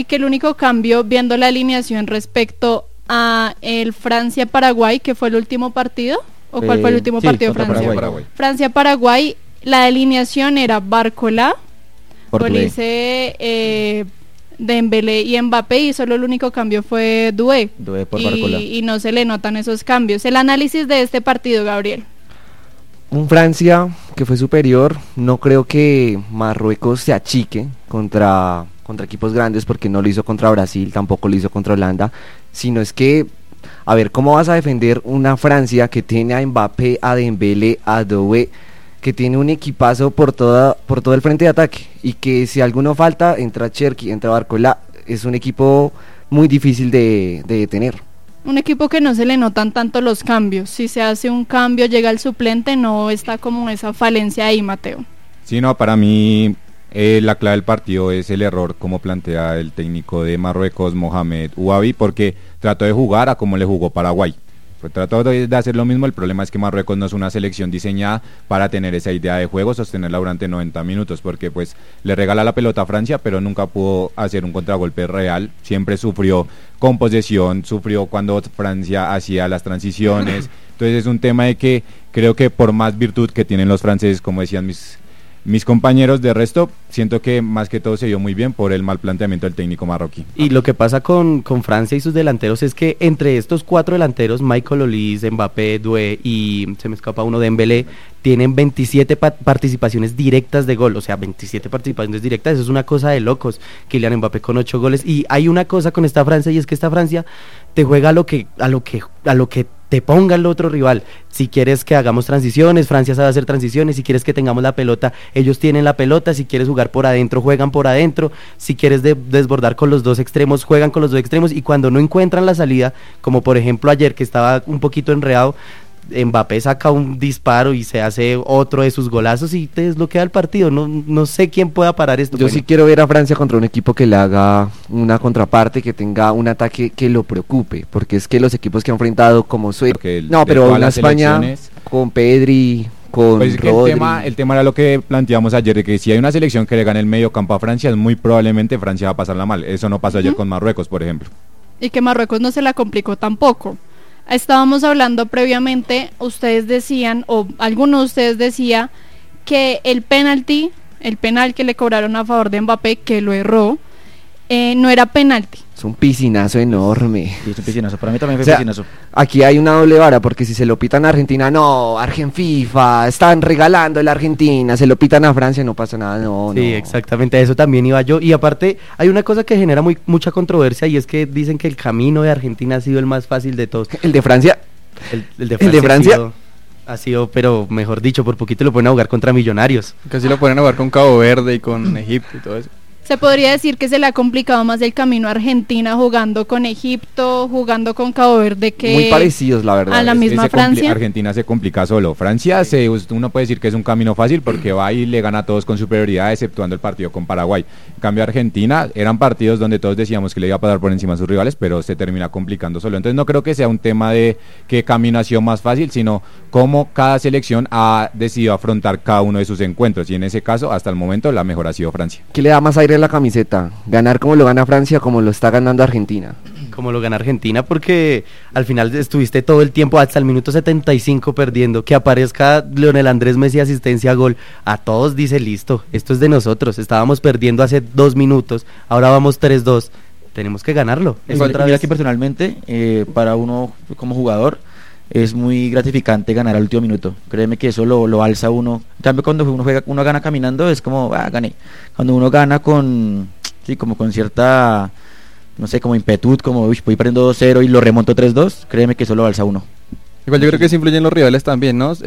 que el único cambio, viendo la alineación respecto a el Francia-Paraguay, que fue el último partido, ¿o cuál fue el último partido de Francia? Francia-Paraguay, la alineación era Barcola, Olise, Dembélé y Mbappé, y solo el único cambio fue Doué por Barcola. Y no se le notan esos cambios. El análisis de este partido, Gabriel. Un Francia que fue superior. No creo que Marruecos se achique contra equipos grandes, porque no lo hizo contra Brasil, tampoco lo hizo contra Holanda, sino es que, a ver, ¿cómo vas a defender una Francia que tiene a Mbappé, a Dembélé, a Doué, que tiene un equipazo por todo el frente de ataque, y que si alguno falta, entra Cherki, entra Barcola? Es un equipo muy difícil de detener. Un equipo que no se le notan tanto los cambios. Si se hace un cambio, llega el suplente, no está como esa falencia ahí, Mateo. Sí, no, para mí la clave del partido es el error, como plantea el técnico de Marruecos, Mohamed Ouabi, porque trató de jugar a como le jugó Paraguay. Pues trató de hacer lo mismo. El problema es que Marruecos no es una selección diseñada para tener esa idea de juego, sostenerla durante 90 minutos, porque pues le regala la pelota a Francia, pero nunca pudo hacer un contragolpe real. Siempre sufrió con posesión, sufrió cuando Francia hacía las transiciones. Entonces es un tema de que creo que por más virtud que tienen los franceses, como decían mis compañeros, de resto, siento que más que todo se dio muy bien por el mal planteamiento del técnico marroquí. Y lo que pasa con Francia y sus delanteros es que entre estos 4 delanteros, Michael Olise, Mbappé, Doué y se me escapa uno, Dembélé, tienen 27 participaciones directas de gol, o sea, 27 participaciones directas, eso es una cosa de locos. Kylian Mbappé con 8 goles, y hay una cosa con esta Francia, y es que esta Francia te juega a lo que te ponga el otro rival. Si quieres que hagamos transiciones, Francia sabe hacer transiciones. Si quieres que tengamos la pelota, ellos tienen la pelota. Si quieres jugar por adentro, juegan por adentro. Si quieres desbordar con los dos extremos, juegan con los dos extremos. Y cuando no encuentran la salida, como por ejemplo ayer, que estaba un poquito enredado, Mbappé saca un disparo y se hace otro de sus golazos y te desbloquea el partido. No sé quién pueda parar esto. Yo sí quiero ver a Francia contra un equipo que le haga una contraparte, que tenga un ataque que lo preocupe, porque es que los equipos que han enfrentado como pero una España con Pedri, con pues es que Rodri. el tema era lo que planteamos ayer, de que si hay una selección que le gane el medio campo a Francia, muy probablemente Francia va a pasarla mal. Eso no pasó ayer con Marruecos, por ejemplo. Y que Marruecos no se la complicó tampoco. Estábamos hablando previamente, ustedes decían, o alguno de ustedes decía, que el penal que le cobraron a favor de Mbappé, que lo erró, no era penalti. Es un piscinazo enorme. Sí, es un piscinazo, para mí también fue piscinazo. Aquí hay una doble vara, porque si se lo pitan a Argentina, no, FIFA, están regalando la Argentina, se lo pitan a Francia, no pasa nada, no. Sí, exactamente, a eso también iba yo, y aparte hay una cosa que genera mucha controversia, y es que dicen que el camino de Argentina ha sido el más fácil de todos. ¿El de Francia? El de Francia ha sido, pero mejor dicho, por poquito lo ponen a jugar contra Millonarios. Casi lo ponen a jugar con Cabo Verde y con Egipto y todo eso. Se podría decir que se le ha complicado más el camino a Argentina jugando con Egipto, jugando con Cabo Verde, que muy parecidos, la verdad. A la misma Francia. Argentina se complica solo. Francia, uno puede decir que es un camino fácil porque va y le gana a todos con superioridad, exceptuando el partido con Paraguay. En cambio, Argentina, eran partidos donde todos decíamos que le iba a pasar por encima a sus rivales, pero se termina complicando solo. Entonces no creo que sea un tema de qué camino ha sido más fácil, sino cómo cada selección ha decidido afrontar cada uno de sus encuentros. Y en ese caso, hasta el momento, la mejor ha sido Francia. ¿Qué le da más aire a la camiseta? ¿Ganar como lo gana Francia o como lo está ganando Argentina? Como lo gana Argentina, porque al final estuviste todo el tiempo hasta el minuto 75 perdiendo. Que aparezca Lionel Andrés Messi, asistencia a gol, a todos dice listo, esto es de nosotros. Estábamos perdiendo hace 2 minutos, ahora vamos 3-2, tenemos que ganarlo. Mira que personalmente, para uno como jugador, es muy gratificante ganar al último minuto. Créeme que eso lo alza uno. En cambio, cuando uno gana caminando, es como, gané. Cuando uno gana con cierta, no sé, como impetud, como voy perdiendo 2-0 y lo remonto 3-2, créeme que eso lo alza uno. Igual yo creo que sí influyen los rivales también, ¿no?